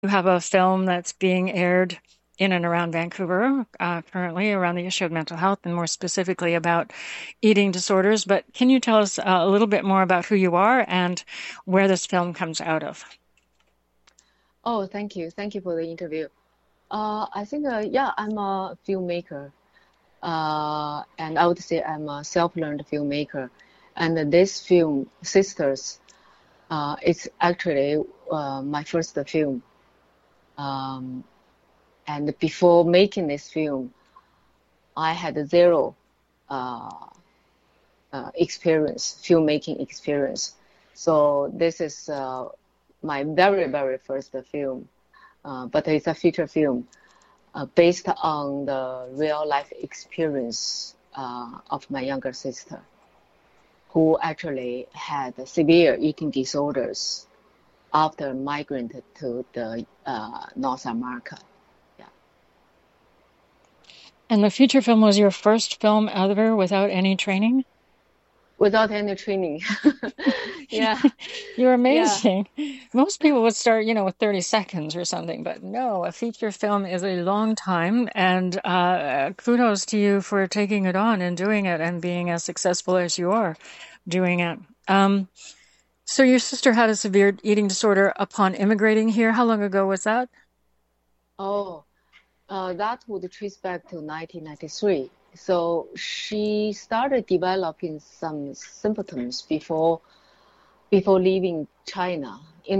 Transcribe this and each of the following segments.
You have a film that's being aired in and around Vancouver currently around the issue of mental health and more specifically about eating disorders. But can you tell us a little bit more about who you are and where this film comes out of? Oh, thank you. Thank you for the interview. I think, yeah, I'm a filmmaker. And I would say I'm a self-learned filmmaker. And this film, Sisters, it's actually my first film. Um, and before making this film, I had zero uh, experience, filmmaking experience. So this is my very, very first film, but it's a feature film based on the real life experience of my younger sister, who actually had severe eating disorders after migrated to the North America. Yeah. And the feature film was your first film ever without any training? Without any training. Yeah. You're Yeah. amazing. Most people would start, with 30 seconds or something, but no, a feature film is a long time. And kudos to you for taking it on and doing it and being as successful as you are doing it. So your sister had a severe eating disorder upon immigrating here. How long ago was that? Oh, that would trace back to 1993. So she started developing some symptoms before leaving China.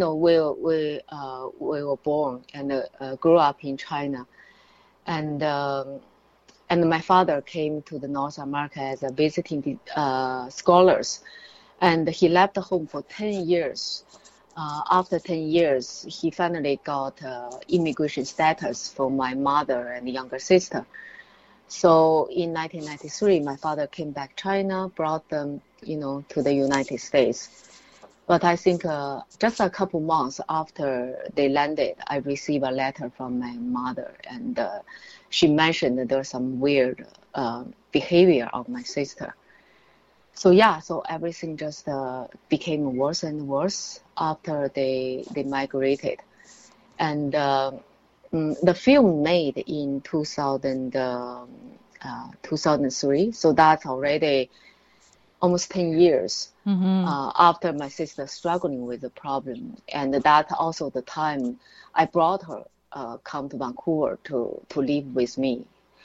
We were born and grew up in China, and and my father came to the North America as a visiting scholars, and he left home for 10 years. After 10 years, he finally got immigration status for my mother and younger sister. So in 1993, my father came back China, brought them, to the United States. But I think just a couple months after they landed, I received a letter from my mother, and she mentioned that there's some weird behavior of my sister. So yeah, so everything just became worse and worse after they migrated. And the film made in 2003, so that's already almost 10 years after my sister struggling with the problem. And that's also the time I brought her come to Vancouver to live with me.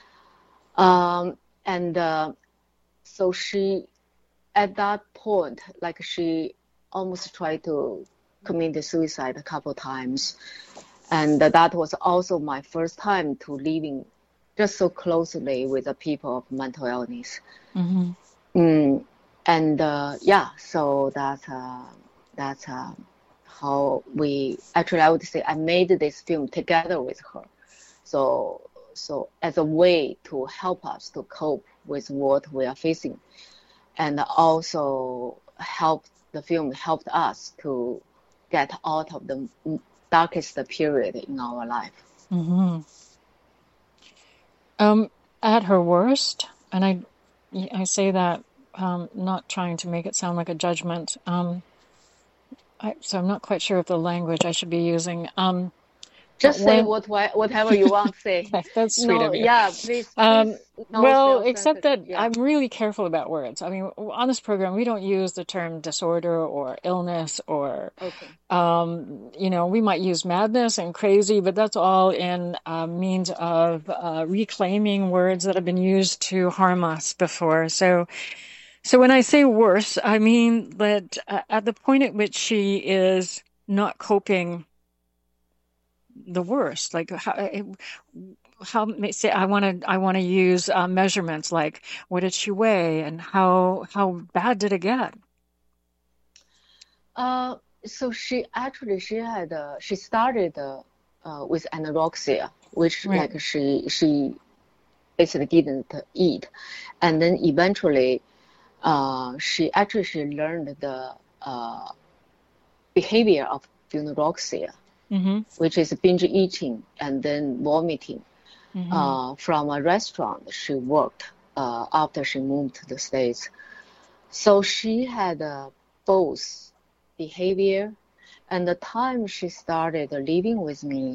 And so she, at that point, like she almost tried to commit suicide a couple times. And that was also my first time to living just so closely with the people of mental illness. And yeah, so that's how we actually, I would say, I made this film together with her. So as a way to help us to cope with what we are facing, and also the film helped us to get out of the darkest period in our life. At her worst, and I say that not trying to make it sound like a judgment. So I'm not quite sure of the language I should be using. Just say whatever you want to say. That's sweet of you. Yeah, please. Well, except that I'm really careful about words. I mean, on this program, we don't use the term disorder or illness or, we might use madness and crazy, but that's all in means of reclaiming words that have been used to harm us before. So when I say worse, I mean that at the point at which she is not coping the worst, like how say I want to use measurements like what did she weigh and how bad did it get? So she started with anorexia, which Right. like she basically didn't eat, and then eventually she learned the behavior of anorexia, which is binge eating and then vomiting. From a restaurant she worked after she moved to the States. So she had both behavior And the time she started living with me,